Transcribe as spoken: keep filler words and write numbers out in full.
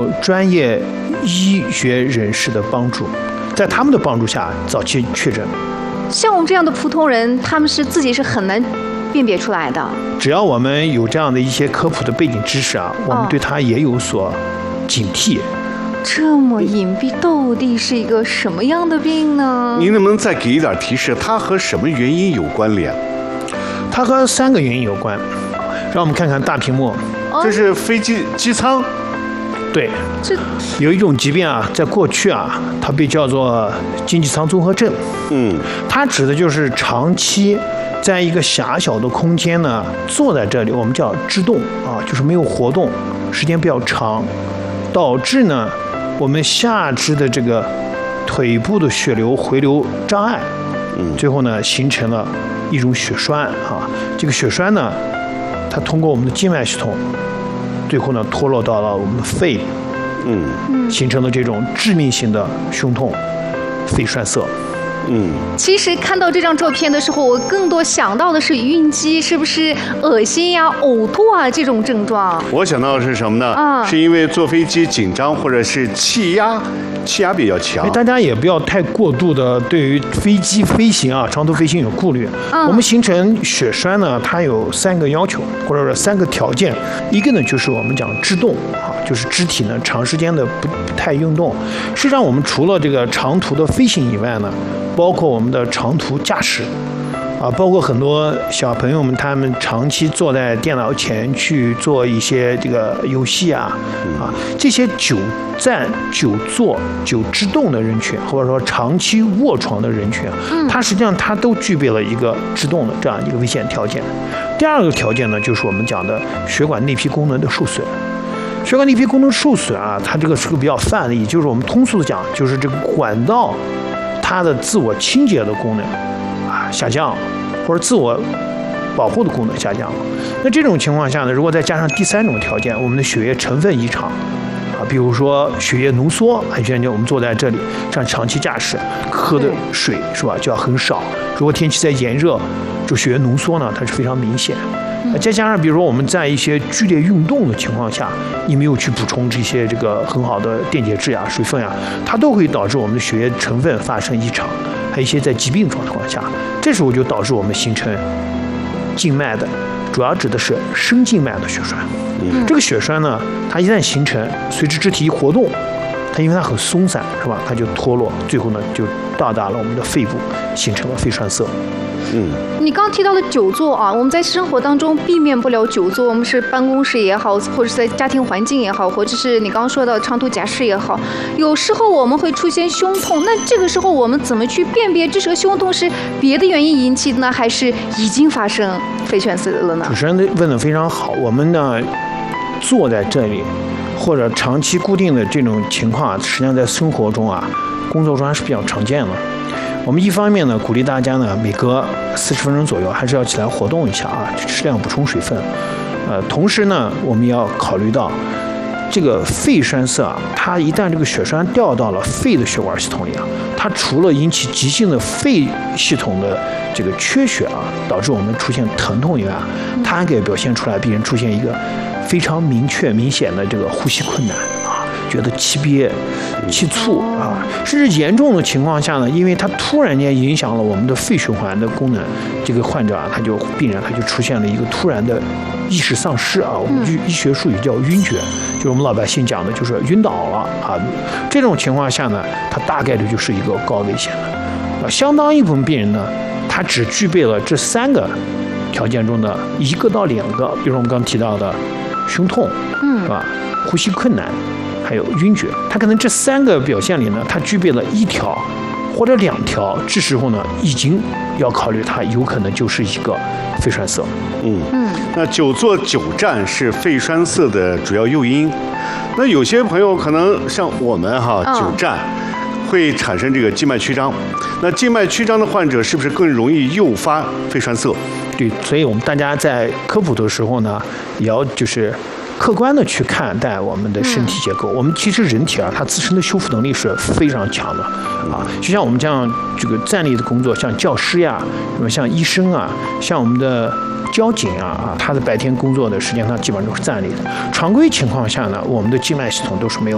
专业医学人士的帮助，在他们的帮助下早期确诊。 像我们这样的普通人，他们是自己是很难辨别出来的。 只要我们有这样的一些科普的背景知识啊，我们对它也有所警惕。哦， 这么隐蔽，到底是一个什么样的病呢？ 您能不能再给一点提示？它和什么原因有关联？ 它和三个原因有关。让我们看看大屏幕， 哦， 这是飞机机舱。 对， 这有一种疾病啊，在过去啊，它被叫做经济舱综合症。 嗯， 它指的就是长期在一个狭小的空间呢，坐在这里，我们叫肢动啊，就是没有活动，时间比较长，导致呢我们下肢的这个腿部的血流回流障碍， 嗯， 最后呢形成了一种血栓啊。这个血栓呢，它通过我们的静脉系统，最后呢脱落到了我们的肺里， 嗯， 形成了这种致命性的胸痛、肺栓塞。 嗯， 其实看到这张照片的时候，我更多想到的是晕机，是不是恶心呀、呕吐啊这种症状？ 我想到的是什么呢？ 啊， 是因为坐飞机紧张，或者是气压，气压比较强。 大家也不要太过度的对于飞机飞行啊、长途飞行有顾虑。 嗯， 我们形成血栓呢，它有三个要求，或者说三个条件。一个呢，就是我们讲肢动啊，就是肢体呢长时间的不不太运动。实际上，我们除了这个长途的飞行以外呢，包括我们的长途驾驶，啊，包括很多小朋友们，他们长期坐在电脑前去做一些这个游戏啊，啊，这些久站、久坐、久制动的人群，或者说长期卧床的人群，它实际上它都具备了一个制动的这样一个危险条件。第二个条件呢，就是我们讲的血管内皮功能的受损。血管内皮功能受损啊，它这个是个比较泛的，也就是我们通俗的讲，就是这个管道它的自我清洁的功能啊下降，或者自我保护的功能下降了。那这种情况下呢，如果再加上第三种条件，我们的血液成分异常啊，比如说血液浓缩，很现我们坐在这里，像长期驾驶喝的水是吧就要很少。如果天气再炎热，就血液浓缩呢，它是非常明显。再加上比如说我们在一些剧烈运动的情况下，你没有去补充这些这个很好的电解质呀、水分呀，它都会导致我们的血液成分发生异常。还有一些在疾病状况下，这时候就导致我们形成静脉的，主要指的是深静脉的血栓。嗯、这个血栓呢，它一旦形成，随着肢体一活动，它因为它很松散，是吧？它就脱落，最后呢就到达了我们的肺部，形成了肺栓塞。 嗯， 你刚提到的久坐啊，我们在生活当中避免不了久坐，我们是办公室也好，或者是在家庭环境也好，或者是你刚刚说的长途驾驶也好，有时候我们会出现胸痛，那这个时候我们怎么去辨别这个胸痛是别的原因引起的呢，还是已经发生肺栓塞了呢？ 主持人问得非常好，我们呢坐在这里或者长期固定的这种情况，实际上在生活中啊、工作中还是比较常见的。我们一方面呢，鼓励大家呢，每隔四十分钟左右还是要起来活动一下啊，适量补充水分。呃，同时呢，我们也要考虑到这个肺栓塞啊，它一旦这个血栓掉到了肺的血管系统里啊，它除了引起急性的肺系统的这个缺血啊，导致我们出现疼痛以外啊，它还可以表现出来病人出现一个非常明确明显的这个呼吸困难啊，觉得气憋、气促啊，甚至严重的情况下呢，因为它突然间影响了我们的肺循环的功能，这个患者啊，他就病人他就出现了一个突然的意识丧失啊，我们医医学术语叫晕厥，就是我们老百姓讲的就是晕倒了啊。这种情况下呢，它大概率就是一个高危险的。啊，相当一部分病人呢，他只具备了这三个条件中的一个到两个，比如说我们刚提到的胸痛，嗯，是吧？呼吸困难，还有晕厥，他可能这三个表现里呢，他具备了一条或者两条，这时候呢，已经要考虑它有可能就是一个肺栓塞。 嗯嗯，那久坐久站是肺栓塞的主要诱因。那有些朋友可能像我们哈，久站会产生这个静脉曲张。那静脉曲张的患者是不是更容易诱发肺栓塞？ 对，所以我们大家在科普的时候呢，也要就是客观的去看待我们的身体结构。嗯、我们其实人体啊，它自身的修复能力是非常强的啊。就像我们这样这个站立的工作，像教师呀，什么像医生啊，像我们的交警啊啊，他的白天工作的时间上基本上都是站立的。常规情况下呢，我们的静脉系统都是没有